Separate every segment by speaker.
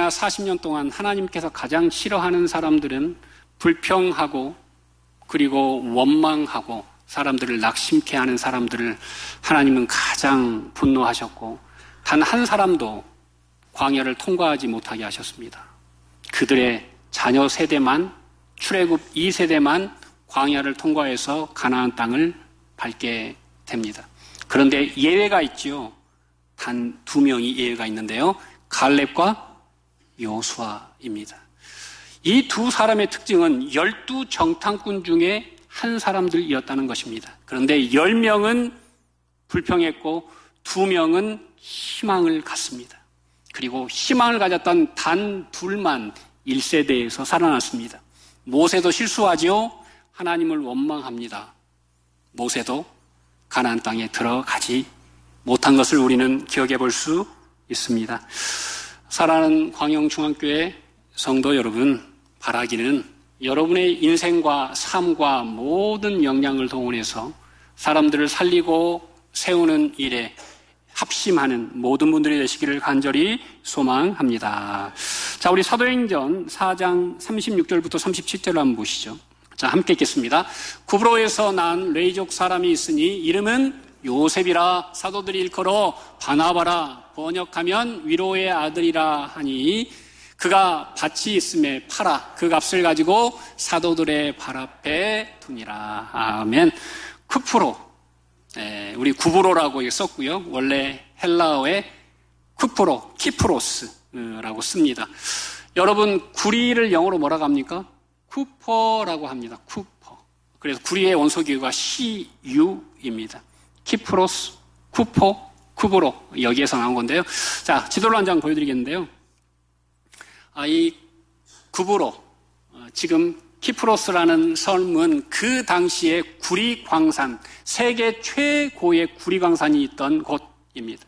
Speaker 1: 30년이나 40년 동안 하나님께서 가장 싫어하는 사람들은 불평하고 그리고 원망하고 사람들을 낙심케 하는 사람들을 하나님은 가장 분노하셨고 단 한 사람도 광야를 통과하지 못하게 하셨습니다. 그들의 자녀 세대만, 출애굽 2세대만 광야를 통과해서 가나안 땅을 밟게 됩니다. 그런데 예외가 있지요. 단 2명이 예외가 있는데요. 갈렙과 여호수아입니다. 이 두 사람의 특징은 12정탐꾼 중에 한 사람들이었다는 것입니다. 그런데 10명은 불평했고 2명은 희망을 갖습니다. 그리고 희망을 가졌던 단 둘만 1세대에서 살아났습니다. 모세도 실수하지요. 하나님을 원망합니다. 모세도 가나안 땅에 들어가지 못한 것을 우리는 기억해 볼 수 있습니다. 사랑하는 광영중앙교회 성도 여러분, 바라기는 여러분의 인생과 삶과 모든 역량을 동원해서 사람들을 살리고 세우는 일에 합심하는 모든 분들이 되시기를 간절히 소망합니다. 자, 우리 사도행전 4장 36절부터 37절을 한번 보시죠. 자, 함께 읽겠습니다. 구브로에서 난 레이족 사람이 있으니 이름은 요셉이라 사도들이 일컬어 바나바라 번역하면 위로의 아들이라 하니 그가 밭이 있음에 팔아 그 값을 가지고 사도들의 발 앞에 두니라. 아멘. 쿠프로, 우리 구브로라고 썼고요. 원래 헬라어의 쿠프로, 키프로스라고 씁니다. 여러분, 구리를 영어로 뭐라고 합니까? 쿠퍼라고 합니다. 쿠퍼. 그래서 구리의 원소기호가 CU입니다. 키프로스, 쿠퍼, 쿠브로, 여기에서 나온 건데요. 자, 지도를 한 장 보여드리겠는데요. 이 구브로, 지금 키프로스라는 섬은 그 당시에 구리광산, 세계 최고의 구리광산이 있던 곳입니다.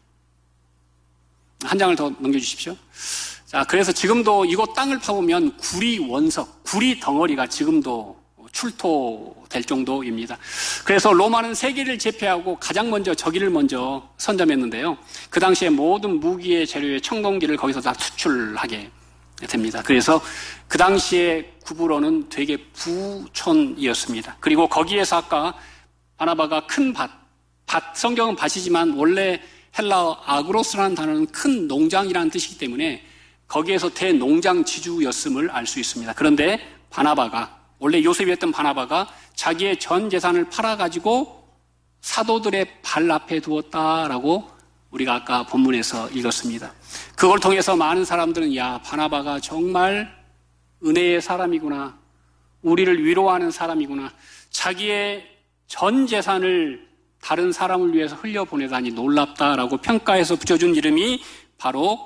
Speaker 1: 한 장을 더 넘겨주십시오. 자, 그래서 지금도 이곳 땅을 파보면 구리 원석, 구리 덩어리가 지금도 출토될 정도입니다. 그래서 로마는 세계를 제패하고 가장 먼저 저기를 먼저 선점했는데요. 그 당시에 모든 무기의 재료의 청동기를 거기서 다 수출하게 됩니다. 그래서 그 당시에 구브로는 되게 부촌이었습니다. 그리고 거기에서 아까 바나바가 큰 밭, 성경은 밭이지만 원래 헬라어 아그로스라는 단어는 큰 농장이라는 뜻이기 때문에 거기에서 대농장 지주였음을 알 수 있습니다. 그런데 바나바가, 원래 요셉이었던 바나바가 자기의 전 재산을 팔아가지고 사도들의 발 앞에 두었다라고 우리가 아까 본문에서 읽었습니다. 그걸 통해서 많은 사람들은 야, 바나바가 정말 은혜의 사람이구나. 우리를 위로하는 사람이구나. 자기의 전 재산을 다른 사람을 위해서 흘려보내다니 놀랍다라고 평가해서 붙여준 이름이 바로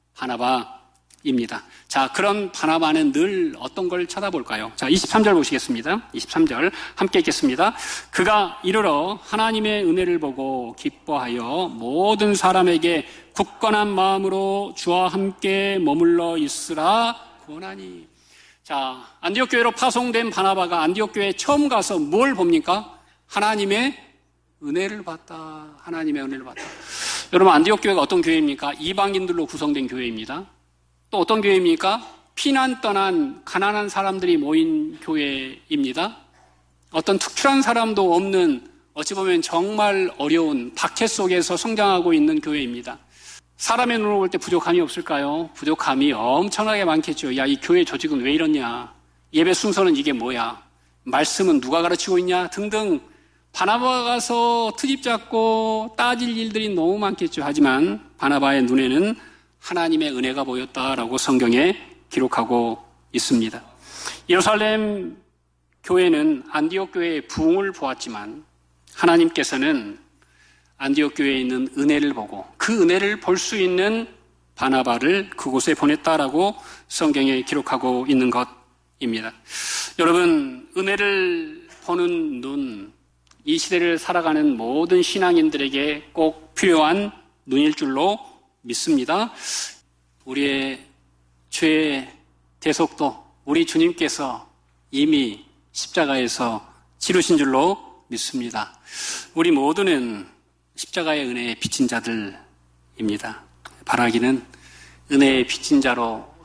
Speaker 1: 바나바입니다. 자, 그런 바나바는 늘 어떤 걸 쳐다볼까요? 자, 23절 보시겠습니다. 23절 함께 읽겠습니다. 그가 이르러 하나님의 은혜를 보고 기뻐하여 모든 사람에게 굳건한 마음으로 주와 함께 머물러 있으라 권하니. 자, 안디옥 교회로 파송된 바나바가 안디옥 교회에 처음 가서 뭘 봅니까? 하나님의 은혜를 봤다. 하나님의 은혜를 봤다. 여러분, 안디옥 교회가 어떤 교회입니까? 이방인들로 구성된 교회입니다. 또 어떤 교회입니까? 피난 떠난 가난한 사람들이 모인 교회입니다. 어떤 특출한 사람도 없는, 어찌 보면 정말 어려운 박해 속에서 성장하고 있는 교회입니다. 사람의 눈으로 볼 때 부족함이 없을까요? 부족함이 엄청나게 많겠죠. 야, 이 교회 조직은 왜 이러냐? 예배 순서는 이게 뭐야? 말씀은 누가 가르치고 있냐? 등등. 바나바가 가서 트집 잡고 따질 일들이 너무 많겠죠. 하지만 바나바의 눈에는 하나님의 은혜가 보였다라고 성경에 기록하고 있습니다. 예루살렘 교회는 안디옥 교회의 부흥을 보았지만 하나님께서는 안디옥 교회에 있는 은혜를 보고 그 은혜를 볼 수 있는 바나바를 그곳에 보냈다라고 성경에 기록하고 있는 것입니다. 여러분, 은혜를 보는 눈, 이 시대를 살아가는 모든 신앙인들에게 꼭 필요한 눈일 줄로 믿습니다. 우리의 죄의 대속도 우리 주님께서 이미 십자가에서 치르신 줄로 믿습니다. 우리 모두는 십자가의 은혜에 빚진 자들입니다. 바라기는 은혜에 빚진 자로